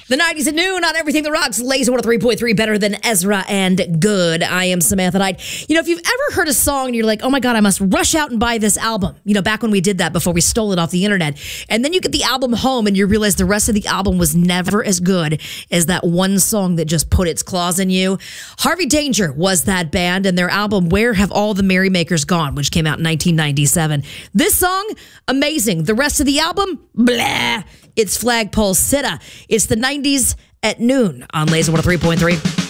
The 90s at noon on Everything That Rocks. Laser 103.3, better than Ezra and Good. I am Samantha Knight. If you've ever heard a song and you're like, oh my God, I must rush out and buy this album. Back when we did that before we stole it off the internet. And then you get the album home and you realize the rest of the album was never as good as that one song that just put its claws in you. Harvey Danger was that band, and their album, Where Have All the Merrymakers Gone, which came out in 1997. This song, amazing. The rest of the album, blah. It's Flagpole Sitta. It's the 90s at noon on Laser 103.3.